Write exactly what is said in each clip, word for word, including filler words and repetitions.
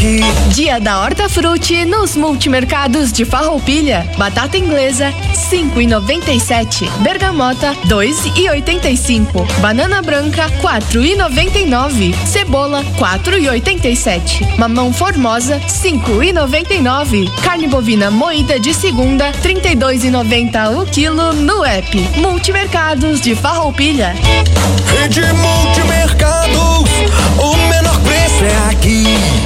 aqui. Dia da Hortafruti nos multimercados de Farroupilha. Batata inglesa cinco e noventa e sete, bergamota dois e oitenta e cinco, banana branca quatro e noventa e nove, cebola quatro e oitenta e sete, mamão formosa cinco e noventa e nove, carne bovina moída de segunda trinta e dois e noventa o quilo no app. Multimercados de Farroupilha. Rede Multimercados, o menor preço é aqui.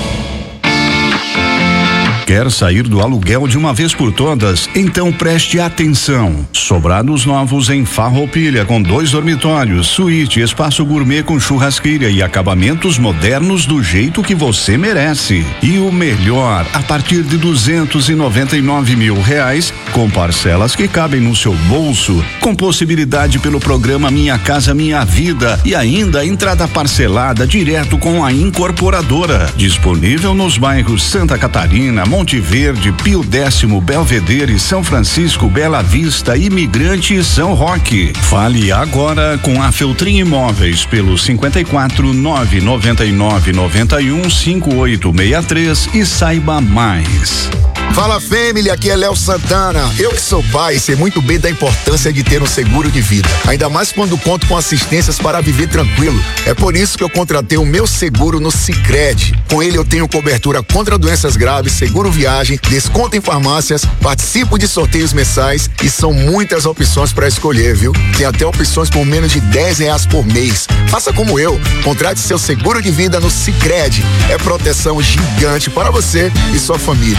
Quer sair do aluguel de uma vez por todas? Então preste atenção. Sobrados novos em Farroupilha, com dois dormitórios, suíte, espaço gourmet com churrasqueira e acabamentos modernos do jeito que você merece. E o melhor, a partir de duzentos e noventa e nove mil reais, com parcelas que cabem no seu bolso, com possibilidade pelo programa Minha Casa Minha Vida e ainda entrada parcelada direto com a incorporadora. Disponível nos bairros Santa Catarina, Monte Verde, Pio Décimo, Belvedere, São Francisco, Bela Vista, Imigrante e São Roque. Fale agora com a Feltrin Imóveis pelo cinquenta e quatro, nove noventa e nove, noventa e um, cinquenta e oito sessenta e três e saiba mais. Fala, família, aqui é Léo Santana. Eu que sou pai, sei muito bem da importância de ter um seguro de vida, ainda mais quando conto com assistências para viver tranquilo. É por isso que eu contratei o meu seguro no Sicredi. Com ele eu tenho cobertura contra doenças graves, seguro viagem, desconto em farmácias, participo de sorteios mensais e são muitas opções para escolher, viu? Tem até opções por menos de dez reais por mês. Faça como eu, contrate seu seguro de vida no Sicredi. É proteção gigante para você e sua família.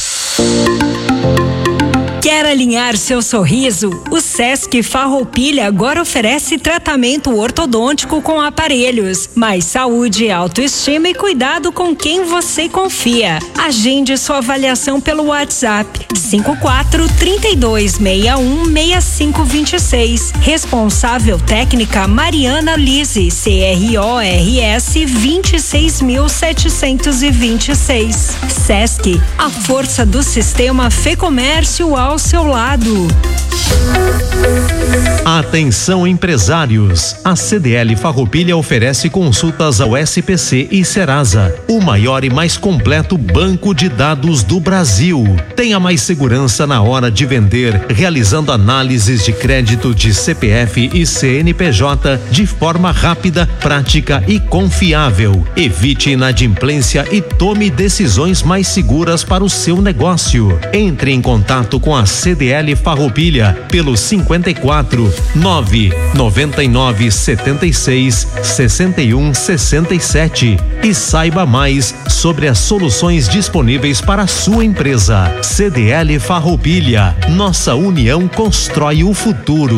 Quer alinhar seu sorriso? O Sesc Farroupilha agora oferece tratamento ortodôntico com aparelhos, mais saúde, autoestima e cuidado com quem você confia. Agende sua avaliação pelo WhatsApp cinco quatro, trinta e dois, sessenta e um, sessenta e cinco, vinte e seis. Responsável técnica Mariana Lise, C R O R S vinte e seis mil setecentos e vinte e seis. Sesc, a força do sistema Fê Comércio ao seu lado. Atenção empresários, a C D L Farroupilha oferece consultas ao S P C e Serasa, o maior e mais completo banco de dados do Brasil. Tenha mais segurança na hora de vender, realizando análises de crédito de C P F e C N P J de forma rápida, prática e confiável. Evite inadimplência e tome decisões mais seguras para o seu negócio. Entre em contato com a C D L Farroupilha pelo cinquenta e quatro, nove noventa e nove, setenta e seis, sessenta e um, sessenta e sete e saiba mais sobre as soluções disponíveis para a sua empresa. C D L Farroupilha, nossa união constrói o futuro.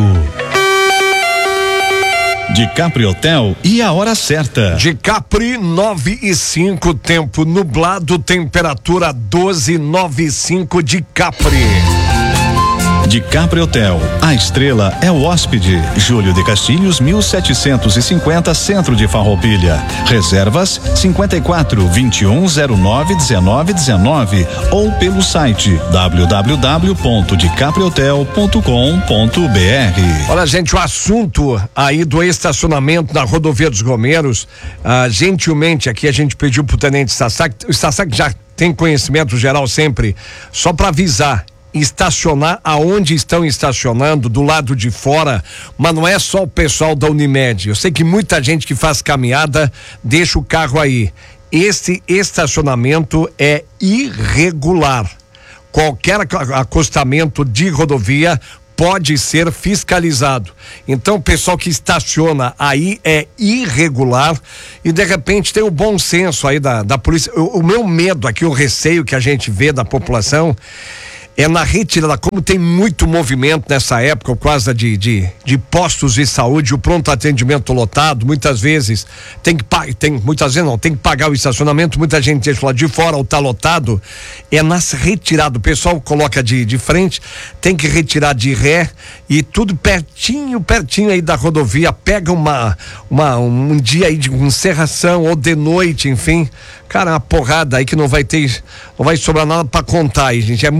De Capri Hotel e a hora certa. De Capri, nove e cinco, tempo nublado, temperatura doze, nove e cinco de Capri. De Capri Hotel, a estrela é o hóspede. Júlio de Castilhos, mil setecentos e cinquenta, centro de Farroupilha. Reservas cinquenta e quatro, vinte e um, zero nove, dezenove, dezenove ou pelo site w w w ponto de capri hotel ponto com ponto b r. Olha, gente, o assunto aí do estacionamento na rodovia dos Romeiros, ah, gentilmente aqui a gente pediu pro tenente Sassak, o Sassak já tem conhecimento geral sempre, só para avisar. Estacionar aonde estão estacionando, do lado de fora, mas não é só o pessoal da Unimed. Eu sei que muita gente que faz caminhada deixa o carro aí. Esse estacionamento é irregular. Qualquer acostamento de rodovia pode ser fiscalizado. Então, o pessoal que estaciona aí é irregular e de repente tem o bom senso aí da, da polícia. O, o meu medo aqui, o receio que a gente vê da população é na retirada, como tem muito movimento nessa época, por causa de, de, de postos de saúde, o pronto atendimento lotado, muitas vezes tem que tem, muitas vezes não, tem que pagar o estacionamento, muita gente deixa lá de fora ou tá lotado, é nas retiradas, o pessoal coloca de, de frente, tem que retirar de ré e tudo pertinho, pertinho aí da rodovia, pega uma, uma um dia aí de encerração ou de noite, enfim, cara, uma porrada aí que não vai ter, não vai sobrar nada pra contar aí, gente, é muito,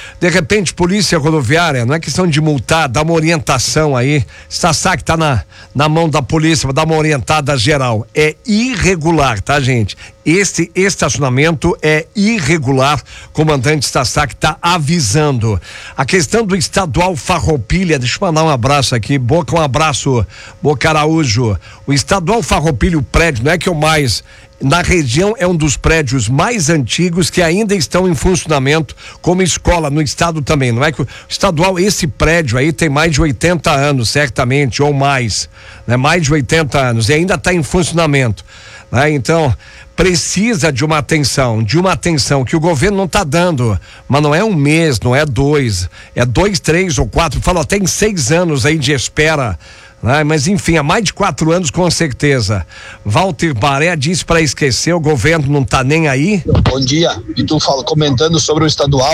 De repente, polícia rodoviária, não é questão de multar, dá uma orientação aí. Sassá que tá na, na mão da polícia, vai dar uma orientada geral. É irregular, tá, gente? Esse estacionamento é irregular, comandante Sassá que tá avisando. A questão do estadual Farroupilha, deixa eu mandar um abraço aqui, Boca, um abraço, Boca Araújo. O estadual Farroupilha, o prédio, não é que eu mais... Na região é um dos prédios mais antigos que ainda estão em funcionamento como escola no estado também. Não é que o estadual, esse prédio aí tem mais de oitenta anos, certamente, ou mais, né? Mais de oitenta anos e ainda está em funcionamento, né? Então, precisa de uma atenção, de uma atenção que o governo não está dando, mas não é um mês, não é dois, é dois, três ou quatro, falou, tem seis anos aí de espera. Ah, mas enfim, há mais de quatro anos com certeza. Walter Baré disse para esquecer, o governo não tá nem aí. Bom dia, e tu fala, comentando sobre o estadual,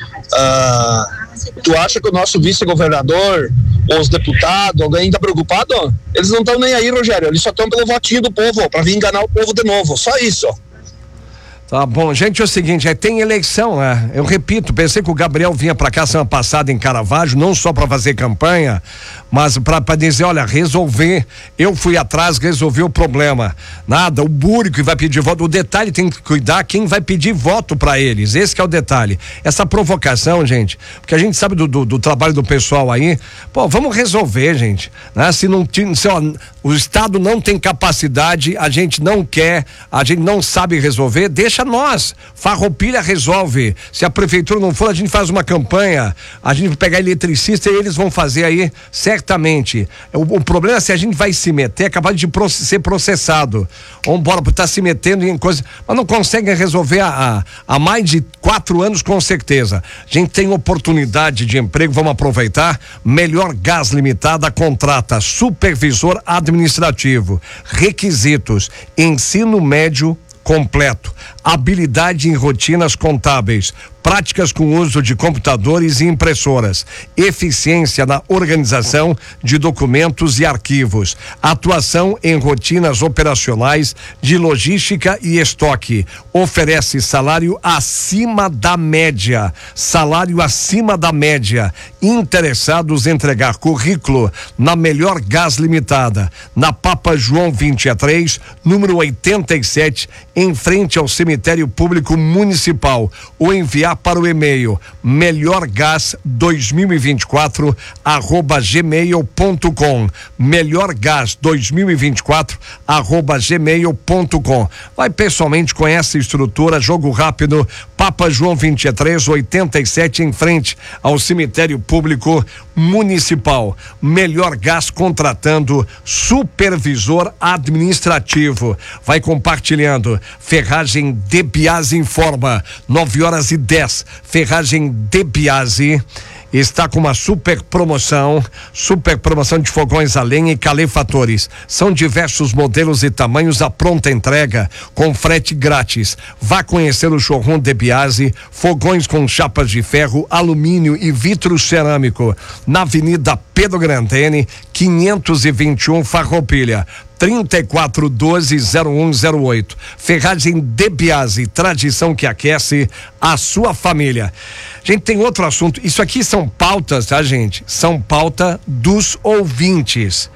uh, tu acha que o nosso vice-governador, os deputados, alguém tá preocupado? Eles não estão nem aí, Rogério, eles só estão pelo votinho do povo, para vir enganar o povo de novo, só isso. Tá bom, gente, é o seguinte, é, tem eleição, né? Eu repito, pensei que o Gabriel vinha pra cá semana passada em Caravaggio, não só pra fazer campanha, mas pra, pra dizer, olha, resolver, eu fui atrás, resolvi o problema. Nada, o Búrico vai pedir voto, o detalhe tem que cuidar quem vai pedir voto pra eles, esse que é o detalhe. Essa provocação, gente, porque a gente sabe do, do, do trabalho do pessoal aí, pô, vamos resolver, gente, né? Se não, se, ó, o Estado não tem capacidade, a gente não quer, a gente não sabe resolver, deixa nós, Farroupilha resolve. Se a prefeitura não for, a gente faz uma campanha, a gente vai pegar eletricista e eles vão fazer aí, certamente. O, o problema é se a gente vai se meter, é capaz de proce- ser processado. Vamos embora, por estar se metendo em coisas, mas não conseguem resolver há, há mais de quatro anos com certeza. A gente tem oportunidade de emprego, vamos aproveitar. Melhor Gás Limitada contrata supervisor administrativo, requisitos, ensino médio completo, habilidade em rotinas contábeis, práticas com uso de computadores e impressoras, eficiência na organização de documentos e arquivos, atuação em rotinas operacionais de logística e estoque, oferece salário acima da média, salário acima da média, interessados em entregar currículo na Melhor Gás Limitada, na Papa João vinte e três, número oitenta e sete, em frente ao cemitério público municipal, ou enviar para o e-mail melhorgas dois mil e vinte e quatro arroba gmail ponto com, melhorgas dois mil e vinte e quatro arroba gmail ponto com. Vai pessoalmente, conhece a estrutura, jogo rápido, Papa João vinte e três, oitenta e sete, em frente ao cemitério público municipal. Melhor Gás contratando supervisor administrativo. Vai compartilhando. Ferragem De Biasi informa, nove horas e dez. Ferragem De Biasi está com uma super promoção, super promoção de fogões a lenha e calefatores. São diversos modelos e tamanhos à pronta entrega, com frete grátis. Vá conhecer o showroom De Biasi, fogões com chapas de ferro, alumínio e vidro cerâmico, na Avenida Pedro Grandene, quinhentos e vinte e um, Farroupilha. trinta e quatro doze zero um zero oito. Ferragem De Biasi, tradição que aquece a sua família. Gente, tem outro assunto. Isso aqui são pautas, tá, gente? São pauta dos ouvintes.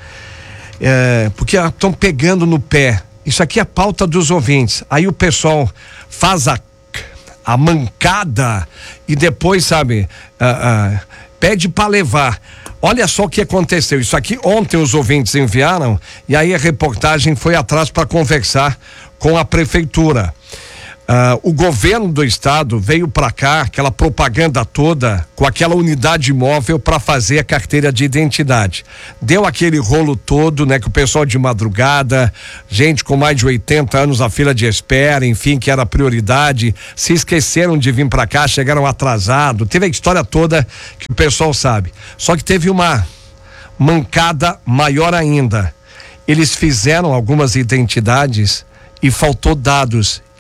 É, porque estão pegando no pé. Isso aqui é pauta dos ouvintes. Aí o pessoal faz a, a mancada e depois, sabe, uh, uh, pede para levar. Olha só o que aconteceu. Isso aqui ontem os ouvintes enviaram e aí a reportagem foi atrás para conversar com a prefeitura. Uh, o governo do estado veio para cá, aquela propaganda toda, com aquela unidade móvel para fazer a carteira de identidade. Deu aquele rolo todo, né? Que o pessoal de madrugada, gente com mais de oitenta anos na fila de espera, enfim, que era prioridade, se esqueceram de vir para cá, chegaram atrasado. Teve a história toda que o pessoal sabe. Só que teve uma mancada maior ainda. Eles fizeram algumas identidades e faltou dados.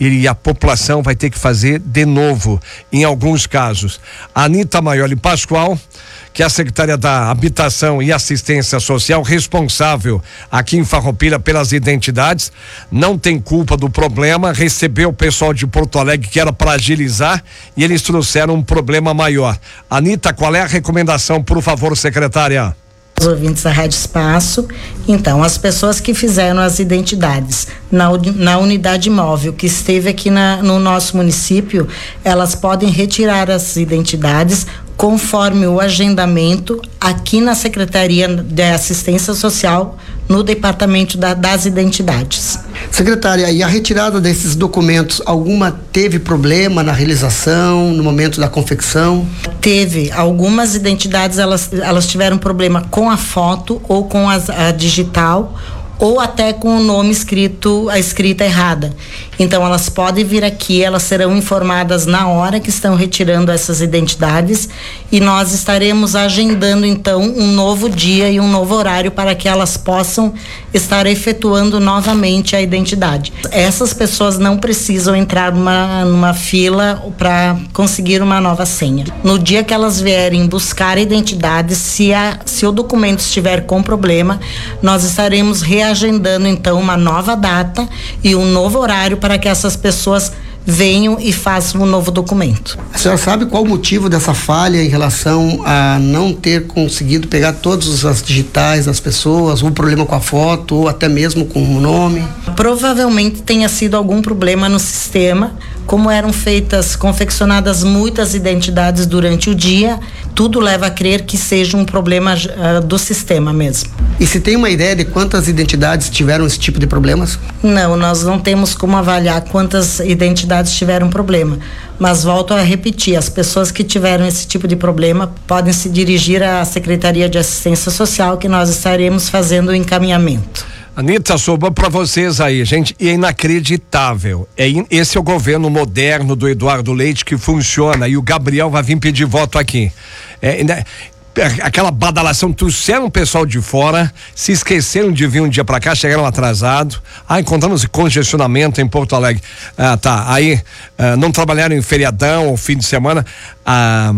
e a população vai ter que fazer de novo, em alguns casos. A Anita Maioli Pascoal, que é a secretária da Habitação e Assistência Social, responsável aqui em Farroupilha pelas identidades, não tem culpa do problema, recebeu o pessoal de Porto Alegre que era para agilizar e eles trouxeram um problema maior. Anita, qual é a recomendação, por favor, secretária? Os ouvintes da Rádio Espaço, então, as pessoas que fizeram as identidades na, na unidade móvel que esteve aqui na, no nosso município, elas podem retirar as identidades conforme o agendamento aqui na Secretaria de Assistência Social, no Departamento da, das Identidades. Secretária, e a retirada desses documentos, alguma teve problema na realização, no momento da confecção? Teve. Algumas identidades, elas, elas tiveram problema com a foto ou com as, a digital, ou até com o nome escrito, a escrita errada. Então, elas podem vir aqui, elas serão informadas na hora que estão retirando essas identidades e nós estaremos agendando, então, um novo dia e um novo horário para que elas possam estar efetuando novamente a identidade. Essas pessoas não precisam entrar numa, numa fila para conseguir uma nova senha. No dia que elas vierem buscar a identidade, se, a, se o documento estiver com problema, nós estaremos reagendando, então, uma nova data e um novo horário para que essas pessoas venham e façam um novo documento. A senhora sabe qual o motivo dessa falha em relação a não ter conseguido pegar todas as digitais das pessoas, ou problema com a foto, ou até mesmo com o nome? Provavelmente tenha sido algum problema no sistema, como eram feitas, confeccionadas muitas identidades durante o dia, tudo leva a crer que seja um problema uh, do sistema mesmo. E se tem uma ideia de quantas identidades tiveram esse tipo de problemas? Não, nós não temos como avaliar quantas identidades tiveram problema, mas volto a repetir, as pessoas que tiveram esse tipo de problema podem se dirigir à Secretaria de Assistência Social, que nós estaremos fazendo o encaminhamento. Anita, sobrou para vocês aí, gente, e é inacreditável. É in, esse é o governo moderno do Eduardo Leite que funciona, e o Gabriel vai vir pedir voto aqui. É, né, aquela badalação, trouxeram o pessoal de fora, se esqueceram de vir um dia para cá, chegaram atrasados. Ah, encontramos congestionamento em Porto Alegre. Ah, tá. Aí ah, não trabalharam em feriadão ou fim de semana. Ah,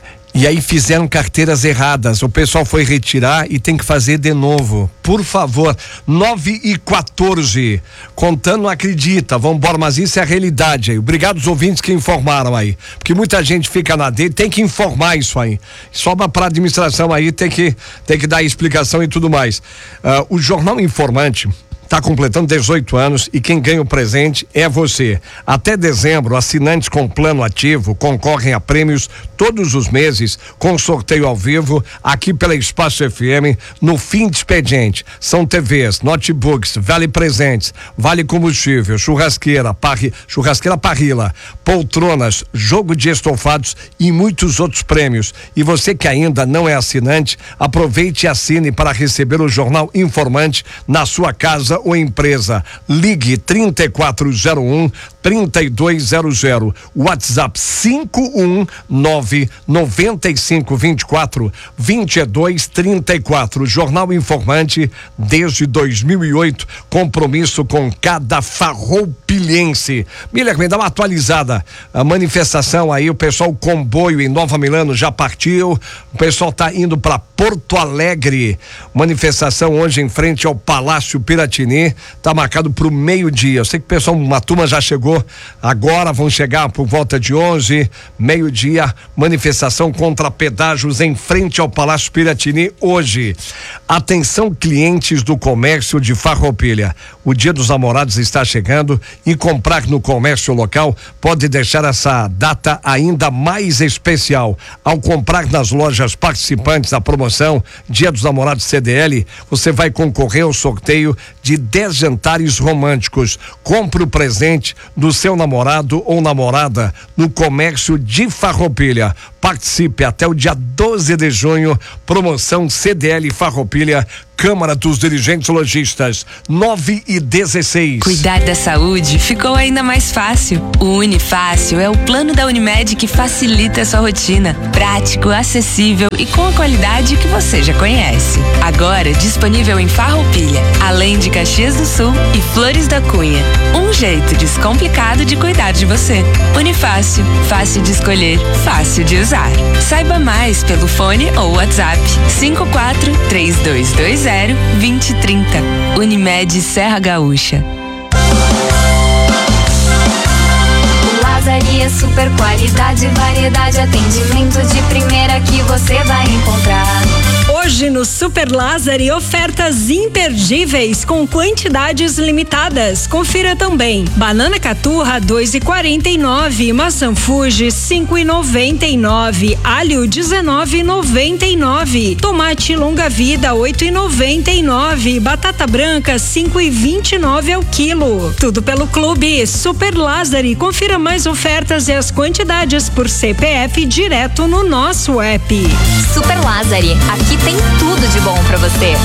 E aí fizeram carteiras erradas. O pessoal foi retirar e tem que fazer de novo. Por favor, nove e quatorze. Contando, não acredita. Vambora, mas isso é a realidade aí. Obrigado aos ouvintes que informaram aí. Porque muita gente fica na dele, tem que informar isso aí. Sobra para a administração aí, tem que, tem que dar explicação e tudo mais. Uh, o Jornal Informante está completando dezoito anos e quem ganha o presente é você. Até dezembro, assinantes com plano ativo concorrem a prêmios todos os meses com sorteio ao vivo aqui pela Espaço F M no fim de expediente. São T Vs, notebooks, vale presentes, vale combustível, churrasqueira, parri, churrasqueira Parrilla, poltronas, jogo de estofados e muitos outros prêmios. E você que ainda não é assinante, aproveite e assine para receber o Jornal Informante na sua casa ou empresa. Ligue trinta e quatro zero um, trinta e dois zero zero. WhatsApp cinco um nove noventa e cinco vinte e quatro vinte e dois trinta e quatro. Jornal Informante desde dois mil e oito. Compromisso com cada farroupilhense. Miller, me dá uma atualizada. A manifestação aí, o pessoal comboio em Nova Milano já partiu. O pessoal tá indo para Porto Alegre. Manifestação hoje em frente ao Palácio Piratini. Tá marcado para o meio-dia. Eu sei que o pessoal, uma turma já chegou agora, vão chegar por volta de onze, meio-dia, manifestação contra pedágios em frente ao Palácio Piratini hoje. Atenção, clientes do comércio de Farroupilha. O Dia dos Namorados está chegando e comprar no comércio local pode deixar essa data ainda mais especial. Ao comprar nas lojas participantes da promoção Dia dos Namorados C D L, você vai concorrer ao sorteio de dez jantares românticos. Compre o presente do seu namorado ou namorada no comércio de Farroupilha. Participe até o dia doze de junho, promoção C D L Farroupilha, Câmara dos Dirigentes Lojistas, nove e dezesseis. Cuidar da saúde ficou ainda mais fácil. O Unifácil é o plano da Unimed que facilita a sua rotina. Prático, acessível e com a qualidade que você já conhece. Agora disponível em Farroupilha, além de Caxias do Sul e Flores da Cunha. Um jeito descomplicado de cuidar de você. Unifácil, fácil de escolher, fácil de usar. Saiba mais pelo fone ou WhatsApp cinco quatro três dois dois zero dois zero três zero. Unimed Serra Gaúcha. Lazaria, super qualidade, variedade, atendimento de primeira que você vai encontrar. Hoje no Super Lázari, ofertas imperdíveis com quantidades limitadas. Confira também: banana caturra dois e quarenta e nove, maçã Fuji cinco e noventa e nove, alho dezenove e noventa e nove, tomate longa vida oito e noventa e nove, batata branca cinco e vinte e nove ao quilo. Tudo pelo Clube Super Lázari. Confira mais ofertas e as quantidades por C P F direto no nosso app. Super Lázari, aqui tem tudo de bom pra você.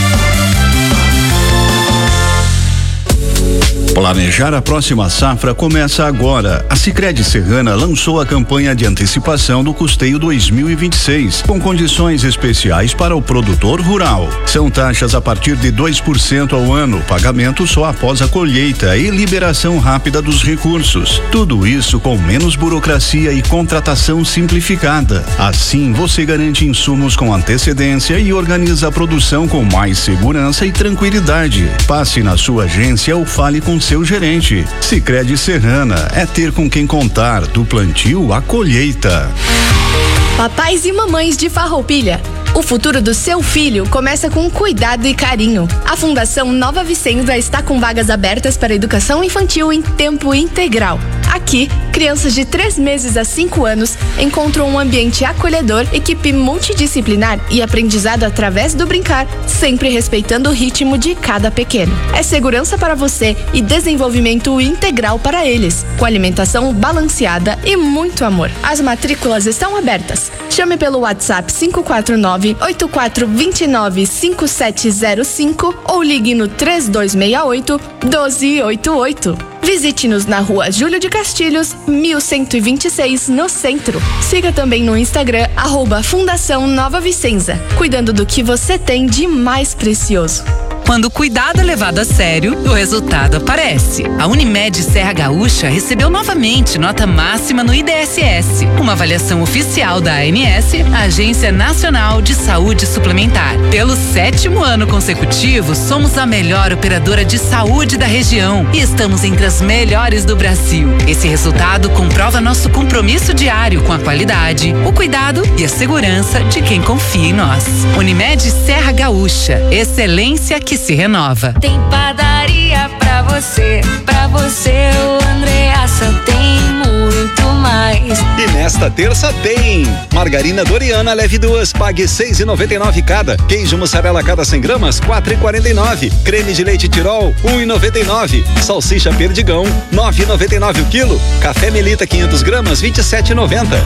Planejar a próxima safra começa agora. A Sicredi Serrana lançou a campanha de antecipação do custeio dois mil e vinte e seis, com condições especiais para o produtor rural. São taxas a partir de dois por cento ao ano, pagamento só após a colheita e liberação rápida dos recursos. Tudo isso com menos burocracia e contratação simplificada. Assim, você garante insumos com antecedência e organiza a produção com mais segurança e tranquilidade. Passe na sua agência ou fale com seu gerente. Sicredi Serrana é ter com quem contar, do plantio à colheita. Papais e mamães de Farroupilha, o futuro do seu filho começa com cuidado e carinho. A Fundação Nova Vicenza está com vagas abertas para educação infantil em tempo integral. Aqui, crianças de três meses a cinco anos encontram um ambiente acolhedor, equipe multidisciplinar e aprendizado através do brincar, sempre respeitando o ritmo de cada pequeno. É segurança para você e desenvolvimento integral para eles, com alimentação balanceada e muito amor. As matrículas estão abertas. Chame pelo WhatsApp cinco quatro nove, oito quatro dois nove, cinco sete zero cinco ou ligue no três dois seis oito, um dois oito oito. Visite-nos na rua Júlio de Castilhos, mil cento e vinte e seis, no centro. Siga também no Instagram, arroba Fundação Nova Vicenza, cuidando do que você tem de mais precioso. Quando o cuidado é levado a sério, o resultado aparece. A Unimed Serra Gaúcha recebeu novamente nota máxima no I D S S, uma avaliação oficial da A N S, a Agência Nacional de Saúde Suplementar. Pelo sétimo ano consecutivo, somos a melhor operadora de saúde da região e estamos entre as melhores do Brasil. Esse resultado comprova nosso compromisso diário com a qualidade, o cuidado e a segurança de quem confia em nós. Unimed Serra Gaúcha, excelência que se renova. Tem padaria pra você, pra você o Andreassa tem muito mais. E nesta terça tem margarina Doriana, leve duas, pague seis e noventa e nove cada. Queijo mussarela cada cem gramas, quatro e quarenta e nove. Creme de leite Tirol, um e noventa e nove. Salsicha Perdigão, nove e noventa e nove o quilo. Café Melita quinhentos gramas, vinte e sete e noventa.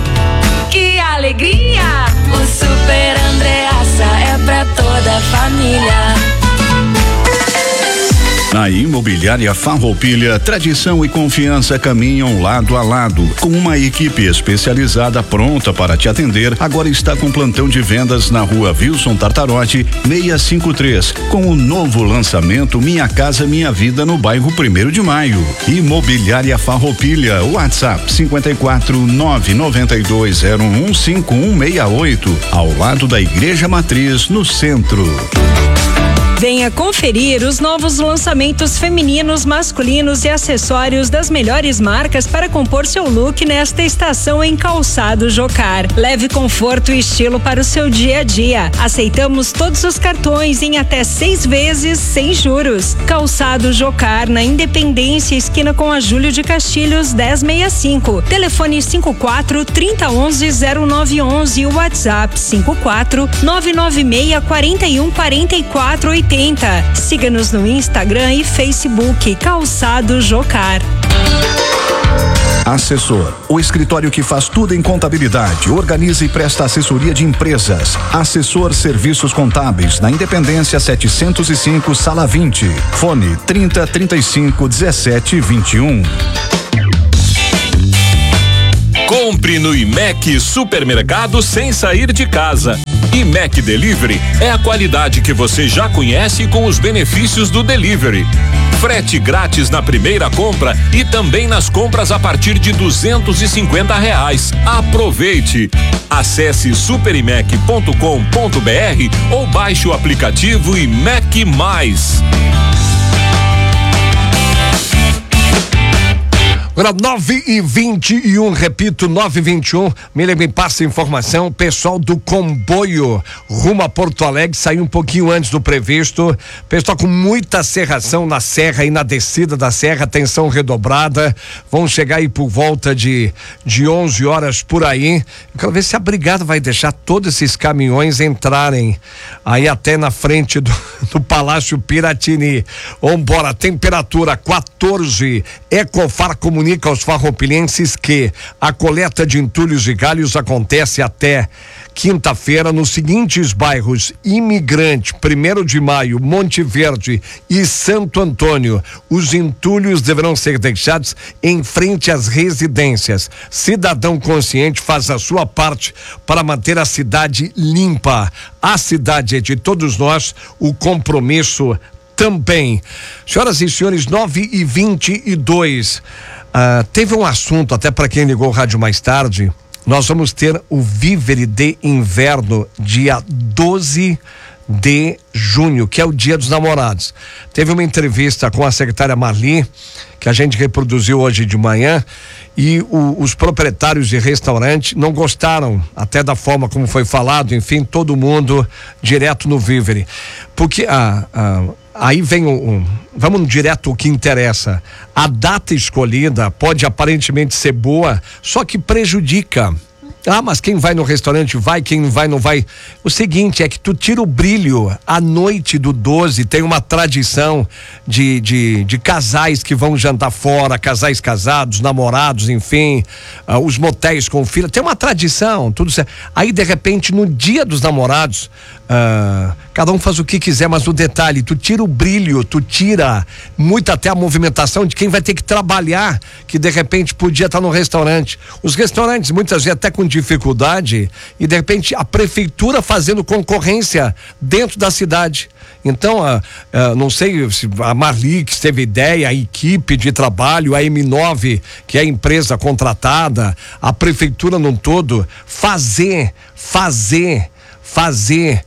Que alegria! O Super Andreassa é pra toda a família. Na Imobiliária Farroupilha, tradição e confiança caminham lado a lado. Com uma equipe especializada pronta para te atender, agora está com plantão de vendas na rua Wilson Tartarotti, seiscentos e cinquenta e três, com o novo lançamento Minha Casa Minha Vida no bairro Primeiro de Maio. Imobiliária Farroupilha, WhatsApp cinquenta e quatro, nove noventa e dois zero um cinco um seis oito, ao lado da Igreja Matriz, no centro. Venha conferir os novos lançamentos femininos, masculinos e acessórios das melhores marcas para compor seu look nesta estação em Calçado Jocar. Leve conforto e estilo para o seu dia a dia. Aceitamos todos os cartões em até seis vezes sem juros. Calçado Jocar, na Independência, esquina com a Júlio de Castilhos, dez sessenta e cinco. Telefone cinco quatro, trinta onze, zero nove onze e o WhatsApp cinco quatro, nove nove seis, quarenta e um, quarenta e quatro, oitenta. Siga-nos no Instagram e Facebook Calçado Jocar. Assessor, o escritório que faz tudo em contabilidade, organiza e presta assessoria de empresas. Assessor Serviços Contábeis, na Independência setecentos e cinco, sala vinte. Fone trinta, trinta e cinco, dezessete, vinte e um. Compre no I M E C Supermercado sem sair de casa. I M E C Delivery é a qualidade que você já conhece com os benefícios do delivery. Frete grátis na primeira compra e também nas compras a partir de duzentos e cinquenta reais. Aproveite! Acesse super I M E C ponto com ponto B R ou baixe o aplicativo I M E C Mais. Agora nove e vinte e um, repito, nove e vinte e um, me, me passa informação, pessoal do comboio rumo a Porto Alegre saiu um pouquinho antes do previsto, pessoal com muita serração na serra e na descida da serra, tensão redobrada, vão chegar aí por volta de, de onze horas por aí. Eu quero ver se a brigada vai deixar todos esses caminhões entrarem aí até na frente do, do Palácio Piratini. Vambora, temperatura quatorze, Ecofar comunica aos farroupilhenses que a coleta de entulhos e galhos acontece até quinta-feira nos seguintes bairros: Imigrante, primeiro de Maio, Monte Verde e Santo Antônio. Os entulhos deverão ser deixados em frente às residências. Cidadão consciente faz a sua parte para manter a cidade limpa. A cidade é de todos nós, o compromisso também. Senhoras e senhores, nove e vinte e dois. Uh, teve um assunto, até para quem ligou o rádio mais tarde. Nós vamos ter o Vívere de Inverno dia doze de junho, que é o Dia dos Namorados. Teve uma entrevista com a secretária Marli, que a gente reproduziu hoje de manhã, e o, os proprietários de restaurante não gostaram até da forma como foi falado, enfim, todo mundo direto no Vívere. Porque a. a Aí vem o, um, vamos direto ao que interessa. A data escolhida pode aparentemente ser boa, só que prejudica. Ah, mas quem vai no restaurante vai, quem não vai não vai. O seguinte é que tu tira o brilho. A noite do doze tem uma tradição de, de, de casais que vão jantar fora, casais casados, namorados, enfim, uh, os motéis com filha, tem uma tradição, tudo certo. Aí de repente no dia dos namorados, uh, cada um faz o que quiser, mas o detalhe, tu tira o brilho, tu tira muito até a movimentação de quem vai ter que trabalhar, que de repente podia estar no restaurante. Os restaurantes muitas vezes até com dificuldade e de repente a prefeitura fazendo concorrência dentro da cidade. Então, a, a, não sei se a Marli que teve ideia, a equipe de trabalho, a M nove, que é a empresa contratada, a prefeitura num todo, fazer, fazer, fazer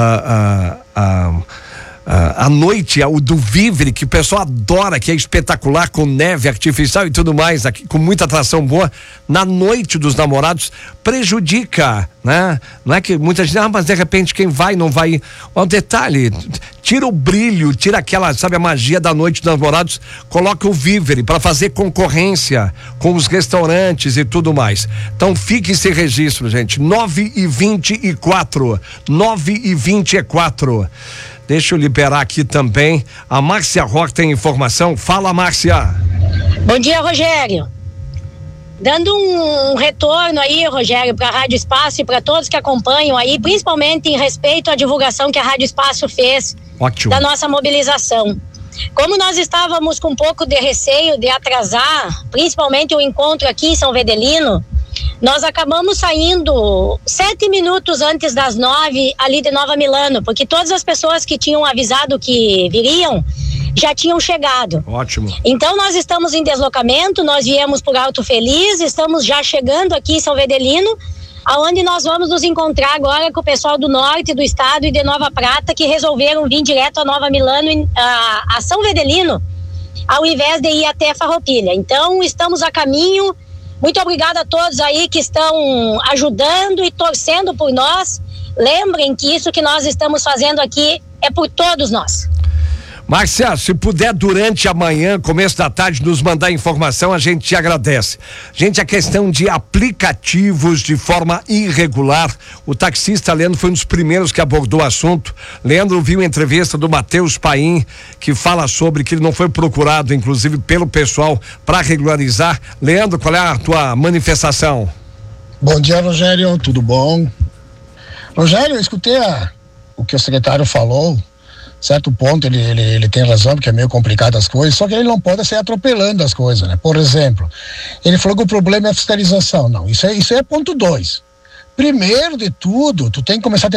a, a, a a noite, o do Vívere, que o pessoal adora, que é espetacular, com neve artificial e tudo mais, aqui, com muita atração boa, na noite dos namorados, prejudica, né? Não é que muita gente, ah, mas de repente quem vai não vai. Um detalhe, tira o brilho, tira aquela, sabe, a magia da noite dos namorados, coloca o Vívere para fazer concorrência com os restaurantes e tudo mais. Então fique esse registro, gente. nove e vinte e quatro. nove e vinte e quatro. Deixa eu liberar aqui também. A Márcia Roque tem informação. Fala, Márcia. Bom dia, Rogério. Dando um retorno aí, Rogério, para a Rádio Espaço e para todos que acompanham aí, principalmente em respeito à divulgação que a Rádio Espaço fez. Ótimo. Da nossa mobilização. Como nós estávamos com um pouco de receio de atrasar, principalmente o encontro aqui em São Vedelino, nós acabamos saindo sete minutos antes das nove ali de Nova Milano, porque todas as pessoas que tinham avisado que viriam já tinham chegado. Ótimo. Então nós estamos em deslocamento, nós viemos por Alto Feliz, estamos já chegando aqui em São Vedelino, aonde nós vamos nos encontrar agora com o pessoal do norte do estado e de Nova Prata, que resolveram vir direto a Nova Milano, a, a São Vedelino, ao invés de ir até Farroupilha. Então estamos a caminho. Muito obrigada a todos aí que estão ajudando e torcendo por nós. Lembrem que isso que nós estamos fazendo aqui é por todos nós. Márcia, se puder durante a manhã, começo da tarde, nos mandar informação, a gente te agradece. Gente, a questão de aplicativos de forma irregular, o taxista Leandro foi um dos primeiros que abordou o assunto. Leandro viu a entrevista do Matheus Paim, que fala sobre que ele não foi procurado, inclusive pelo pessoal, para regularizar. Leandro, qual é a tua manifestação? Bom dia, Rogério, tudo bom? Rogério, eu escutei a, o que o secretário falou. Certo ponto ele, ele, ele tem razão, porque é meio complicado as coisas, só que ele não pode sair atropelando as coisas, né? Por exemplo, ele falou que o problema é a fiscalização. Não, isso é, isso é ponto dois. Primeiro de tudo, tu tem que começar a ter